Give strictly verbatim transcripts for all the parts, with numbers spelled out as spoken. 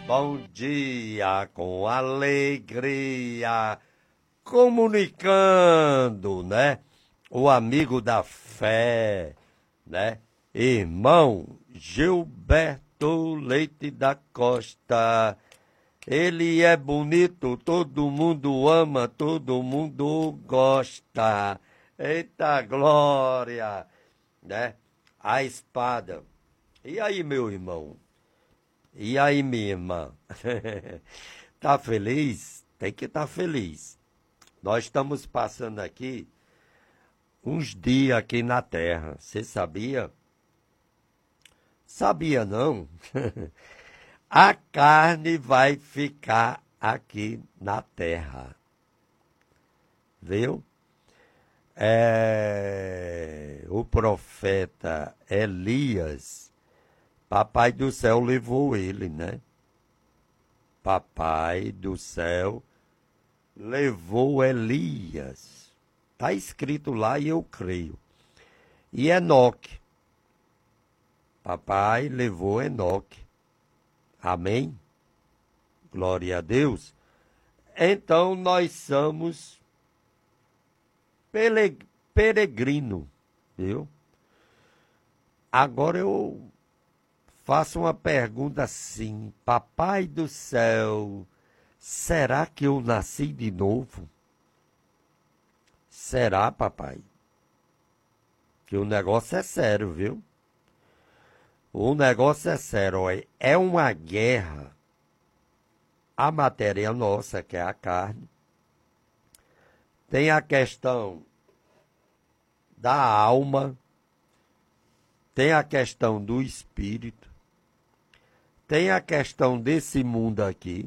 Bom dia com alegria, comunicando, né? O amigo da fé, né? Irmão Gilberto Leite da Costa. Ele é bonito, todo mundo ama, todo mundo gosta. Eita glória, né? A espada. E aí, meu irmão? E aí, minha irmã? Tá feliz? Tem que estar feliz. Nós estamos passando aqui uns dias aqui na Terra. Você sabia? Sabia não? A carne vai ficar aqui na Terra. Viu? É... O profeta Elias, Papai do céu levou ele, né? Papai do céu levou Elias. Está escrito lá e eu creio. E Enoque. Papai levou Enoque. Amém? Glória a Deus. Então nós somos peregrino, viu? Agora eu faço uma pergunta assim, Papai do céu, será que eu nasci de novo? Será, papai? Que o negócio é sério, viu? O negócio é sério, olha, é uma guerra. A matéria nossa, que é a carne. Tem a questão da alma. Tem a questão do espírito. Tem a questão desse mundo aqui,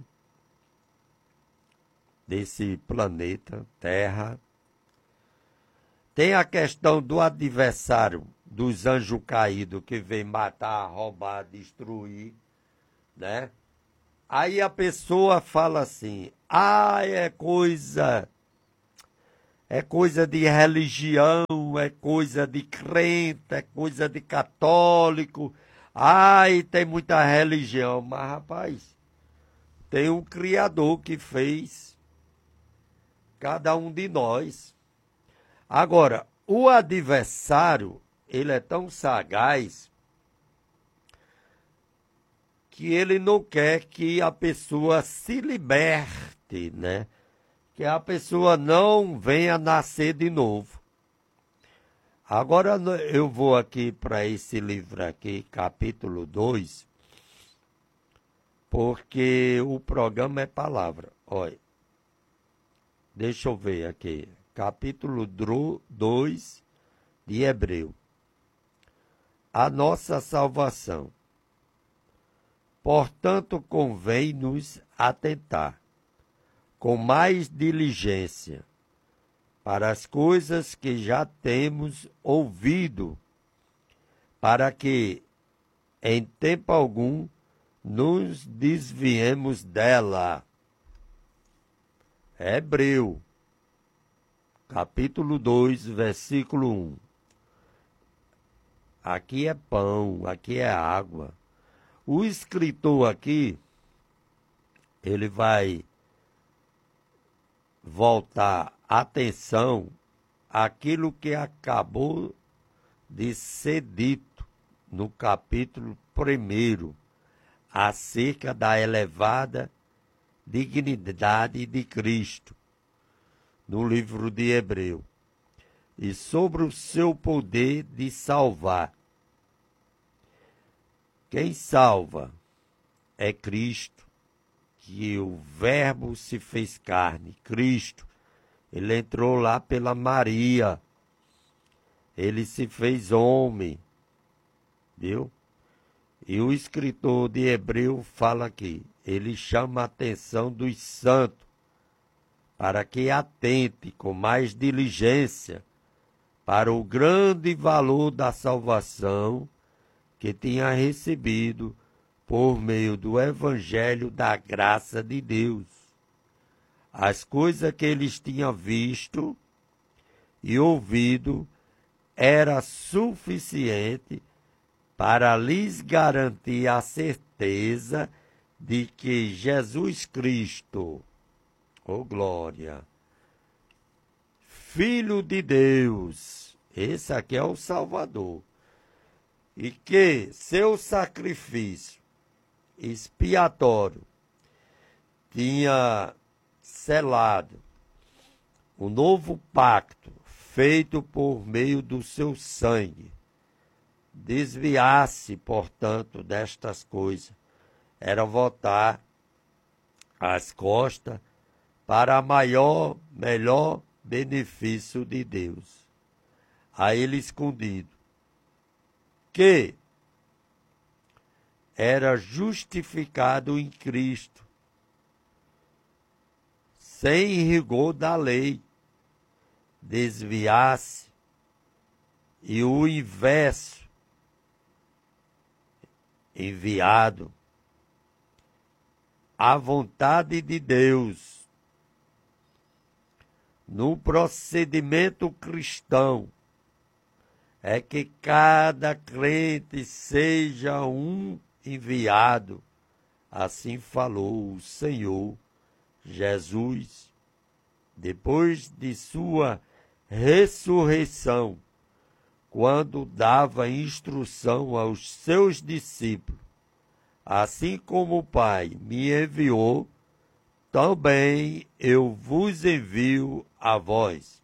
desse planeta, Terra. Tem a questão do adversário, dos anjos caídos, que vem matar, roubar, destruir, né? Aí a pessoa fala assim, ah, é coisa, é coisa de religião, é coisa de crente, é coisa de católico. Ai, tem muita religião, mas rapaz, tem um Criador que fez cada um de nós. Agora, o adversário, ele é tão sagaz que ele não quer que a pessoa se liberte, né? Que a pessoa não venha nascer de novo. Agora eu vou aqui para esse livro aqui, capítulo dois, porque o programa é palavra. Olha, deixa eu ver aqui, capítulo dois de Hebreu. A nossa salvação. Portanto, convém-nos atentar com mais diligência para as coisas que já temos ouvido, para que, em tempo algum, nos desviemos dela. Hebreu, capítulo dois, versículo um. Aqui é pão, aqui é água. O escritor aqui, ele vai voltar atenção àquilo que acabou de ser dito no capítulo primeiro, acerca da elevada dignidade de Cristo, no livro de Hebreu, e sobre o seu poder de salvar. Quem salva é Cristo, que o Verbo se fez carne, Cristo. Ele entrou lá pela Maria, ele se fez homem, viu? E o escritor de Hebreu fala aqui, ele chama a atenção dos santos, para que atente com mais diligência para o grande valor da salvação que tinha recebido por meio do Evangelho da graça de Deus. As coisas que eles tinham visto e ouvido era suficiente para lhes garantir a certeza de que Jesus Cristo, oh glória, Filho de Deus, esse aqui é o Salvador, e que seu sacrifício expiatório tinha selado o novo pacto feito por meio do seu sangue. Desviar-se, portanto, destas coisas era voltar as costas para maior, melhor benefício de Deus, a ele escondido, que era justificado em Cristo, sem rigor da lei, desviar-se, e o inverso, enviado, à vontade de Deus, no procedimento cristão, é que cada crente seja um enviado. Assim falou o Senhor Jesus, depois de sua ressurreição, quando dava instrução aos seus discípulos: assim como o Pai me enviou, também eu vos envio a vós.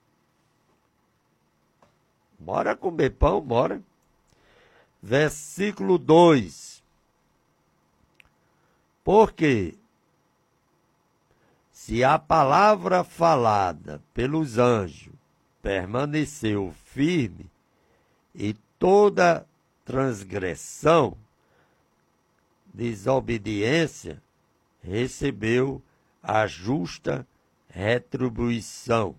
Bora comer pão, bora. Versículo dois. Porque se a palavra falada pelos anjos permaneceu firme, e toda transgressão, desobediência, recebeu a justa retribuição.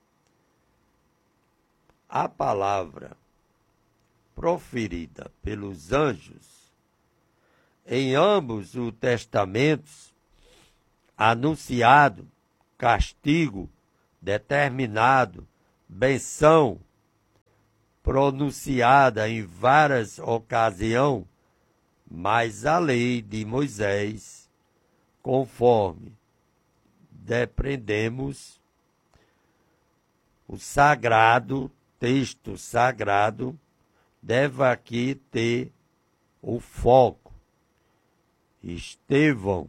A palavra proferida pelos anjos em ambos os testamentos, anunciado castigo determinado, benção pronunciada em várias ocasiões, mas a lei de Moisés, conforme depreendemos, o sagrado, texto sagrado, deve aqui ter o foco. Estevão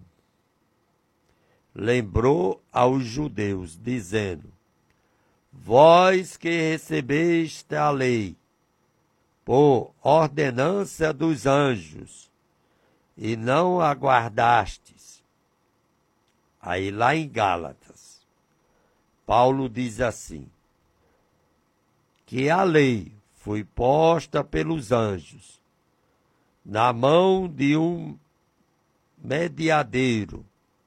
lembrou aos judeus, dizendo: vós que recebeste a lei por ordenança dos anjos, e não aguardastes. Aí lá em Gálatas, Paulo diz assim, que a lei foi posta pelos anjos na mão de um mediadeiro.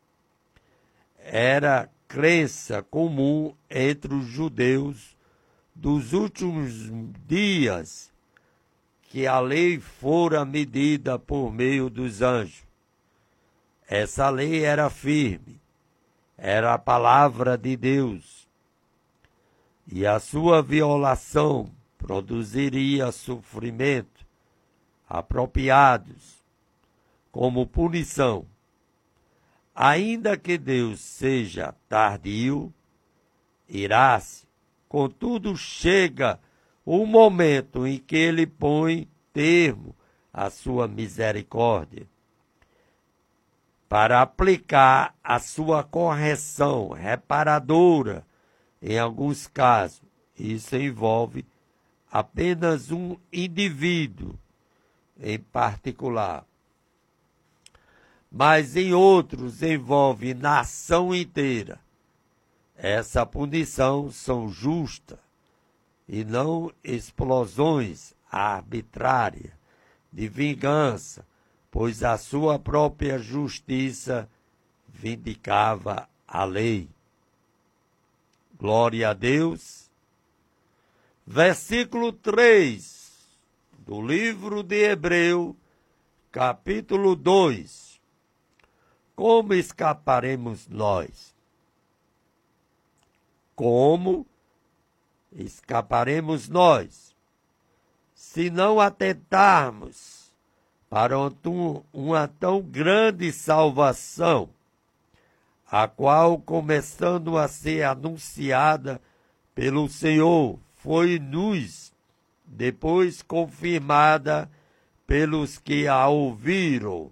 Era crença comum entre os judeus dos últimos dias que a lei fora medida por meio dos anjos. Essa lei era firme, era a palavra de Deus, e a sua violação produziria sofrimento apropriados como punição. Ainda que Deus seja tardio, irá-se, contudo chega o momento em que ele põe termo à sua misericórdia, para aplicar a sua correção reparadora em alguns casos. Isso envolve apenas um indivíduo em particular, mas em outros envolve nação inteira. Essa punição são justas e não explosões arbitrárias de vingança, pois a sua própria justiça vindicava a lei. Glória a Deus. Versículo três do livro de Hebreu, capítulo dois. Como escaparemos nós? Como escaparemos nós, se não atentarmos para uma tão grande salvação, a qual, começando a ser anunciada pelo Senhor, foi-nos depois confirmada pelos que a ouviram.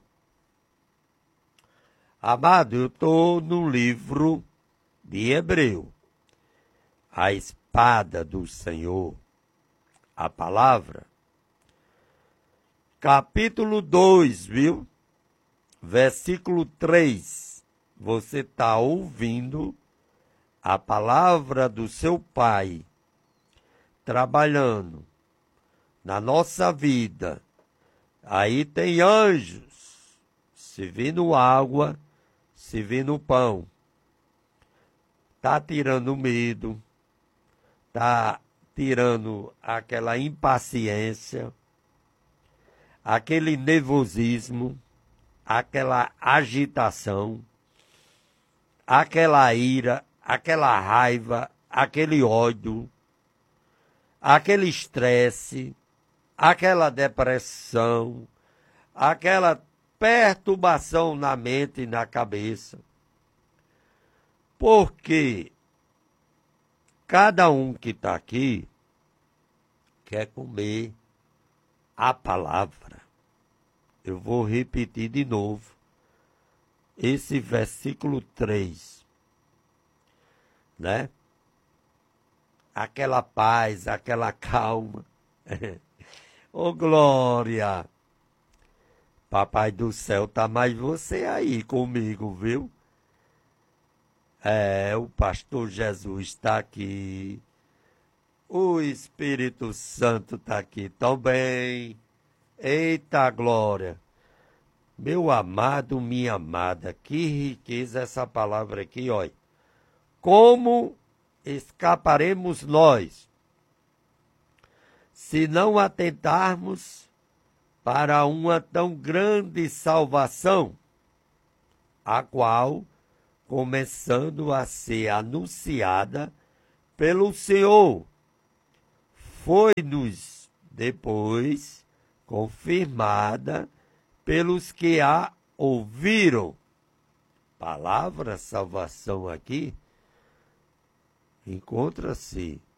Amado, eu estou no livro de Hebreu, a espada do Senhor, a palavra, capítulo dois, viu? Versículo três. Você está ouvindo a palavra do seu Pai trabalhando na nossa vida. Aí tem anjos servindo água, servindo pão. Está tirando medo, está tirando aquela impaciência, aquele nervosismo, aquela agitação, aquela ira, aquela raiva, aquele ódio, aquele estresse, aquela depressão, aquela perturbação na mente e na cabeça. Porque cada um que está aqui quer comer a palavra. Eu vou repetir de novo esse versículo três, né? Aquela paz, aquela calma. Ô, glória! Papai do céu, tá mais você aí comigo, viu? É, o pastor Jesus está aqui. O Espírito Santo está aqui também. Eita glória! Meu amado, minha amada, que riqueza essa palavra aqui, olha. Como escaparemos nós se não atentarmos para uma tão grande salvação, a qual, começando a ser anunciada pelo Senhor, foi-nos depois confirmada pelos que a ouviram. Palavra salvação aqui encontra-se